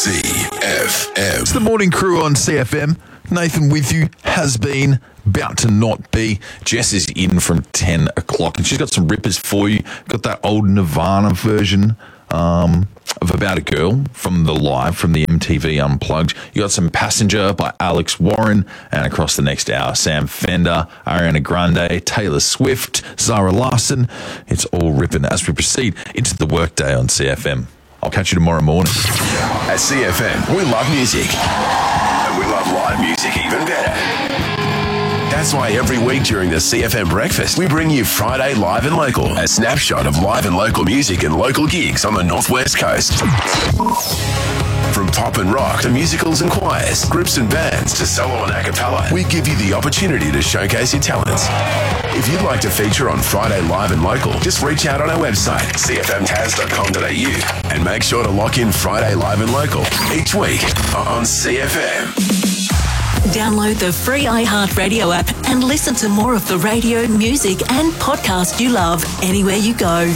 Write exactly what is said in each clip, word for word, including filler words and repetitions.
C F M. It's the morning crew on C F M. Nathan with you, has been, about to not be. Jess is in from ten o'clock and she's got some rippers for you. Got that old Nirvana version um, of About a Girl from the live, from the M T V Unplugged. You got some Passenger by Alex Warren, and across the next hour, Sam Fender, Ariana Grande, Taylor Swift, Zara Larsson. It's all ripping as we proceed into the workday on C F M. I'll catch you tomorrow morning. At C F M, we love music. And we love live music even better. That's why every week during the C F M Breakfast, we bring you Friday Live and Local, a snapshot of live and local music and local gigs on the Northwest Coast. From pop and rock to musicals and choirs, groups and bands to solo and a cappella, we give you the opportunity to showcase your talents. If you'd like to feature on Friday Live and Local, just reach out on our website, c f m taz dot com dot a u, and make sure to lock in Friday Live and Local each week on C F M. Download the free iHeartRadio app and listen to more of the radio, music and podcast you love anywhere you go.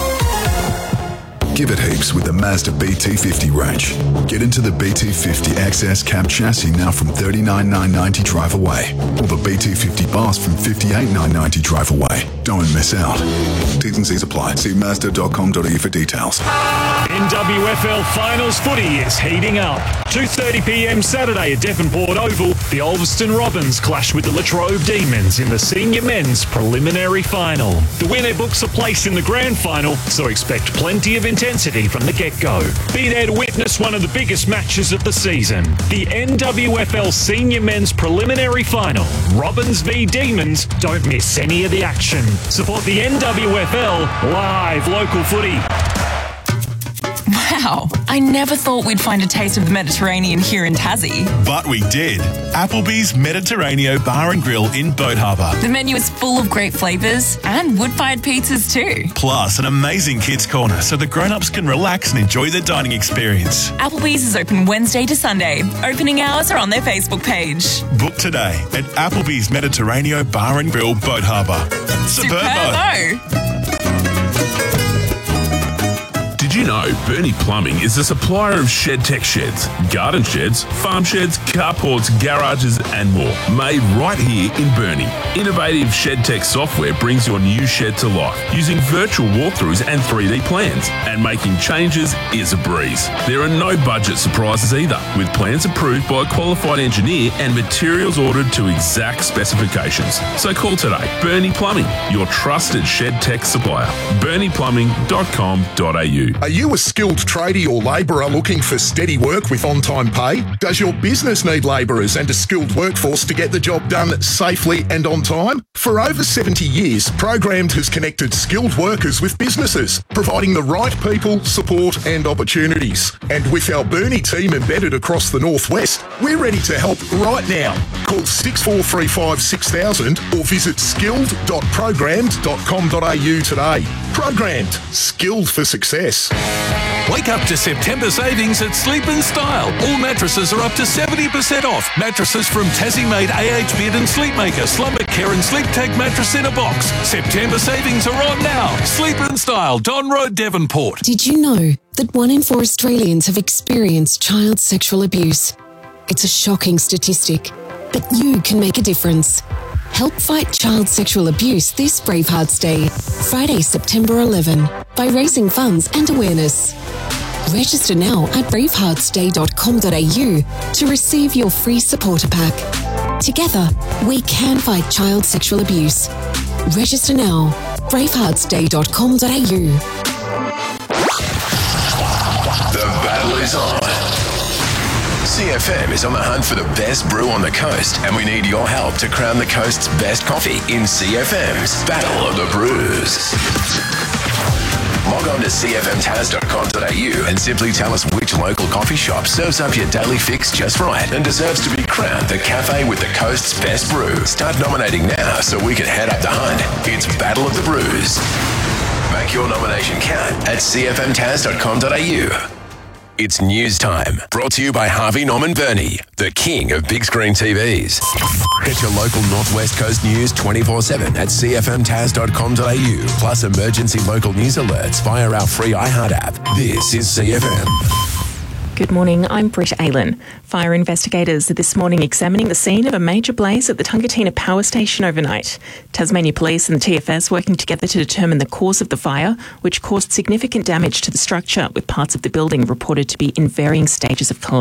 Give it heaps with the Mazda B T fifty range. Get into the B T fifty X S cab chassis now from thirty-nine thousand nine hundred ninety drive away, or the B T fifty Bus from fifty-eight thousand nine hundred ninety drive away. Don't miss out. T's and C's apply. See mazda dot com dot a u for details. N W F L Finals footy is heating up. two thirty p m Saturday at Devonport Oval, the Ulverston Robins clash with the Latrobe Demons in the Senior Men's Preliminary Final. The winner books a place in the Grand Final, so expect plenty of intensity from the get-go. Be there to witness one of the biggest matches of the season. The N W F L Senior Men's Preliminary Final, Robins v Demons. Don't miss any of the action. Support the N W F L live local footy. Wow, I never thought we'd find a taste of the Mediterranean here in Tassie. But we did. Applebee's Mediterraneo Bar and Grill in Boat Harbour. The menu is full of great flavours and wood-fired pizzas too. Plus an amazing kids' corner so the grown-ups can relax and enjoy their dining experience. Applebee's is open Wednesday to Sunday. Opening hours are on their Facebook page. Book today at Applebee's Mediterraneo Bar and Grill, Boat Harbour. Superbo! Did you know Bernie Plumbing is a supplier of ShedTech sheds, garden sheds, farm sheds, carports, garages and more, made right here in Bernie. Innovative ShedTech software brings your new shed to life using virtual walkthroughs and three D plans, and making changes is a breeze. There are no budget surprises either, with plans approved by a qualified engineer and materials ordered to exact specifications. So call today. Bernie Plumbing, your trusted ShedTech supplier. bernie plumbing dot com dot a u. Are you a skilled tradie or labourer looking for steady work with on-time pay? Does your business need labourers and a skilled workforce to get the job done safely and on time? For over seventy years, Programmed has connected skilled workers with businesses, providing the right people, support and opportunities. And with our Bernie team embedded across the Northwest, we're ready to help right now. Call six four three five six thousand or visit skilled dot programmed dot com dot a u today. Programmed, skilled for success. Wake up to September savings at Sleep in Style. All mattresses are up to seventy percent off. Mattresses from Tassie-made A H Bed and Sleepmaker, Slumber Care and Sleep Tag mattress in a box. September savings are on now. Sleep in Style, Don Road, Devonport. Did you know that one in four Australians have experienced child sexual abuse? It's a shocking statistic, but you can make a difference. Help fight child sexual abuse this Bravehearts Day, Friday, September eleventh, by raising funds and awareness. Register now at bravehearts day dot com dot a u to receive your free supporter pack. Together, we can fight child sexual abuse. Register now, bravehearts day dot com dot a u. The battle is on. C F M is on the hunt for the best brew on the coast, and we need your help to crown the coast's best coffee in C F M's Battle of the Brews. Log on to c f m taz dot com dot a u and simply tell us which local coffee shop serves up your daily fix just right and deserves to be crowned the cafe with the coast's best brew. Start nominating now so we can head up the hunt. It's Battle of the Brews. Make your nomination count at c f m taz dot com dot a u. It's news time. Brought to you by Harvey Norman Burney, the king of big screen T Vs. Get your local Northwest Coast news twenty-four seven at c f m taz dot com dot a u, plus emergency local news alerts via our free iHeart app. This is C F M. Good morning, I'm Britt Aylan. Fire investigators are this morning examining the scene of a major blaze at the Tungatina Power Station overnight. Tasmania Police and the T F S working together to determine the cause of the fire, which caused significant damage to the structure, with parts of the building reported to be in varying stages of collapse.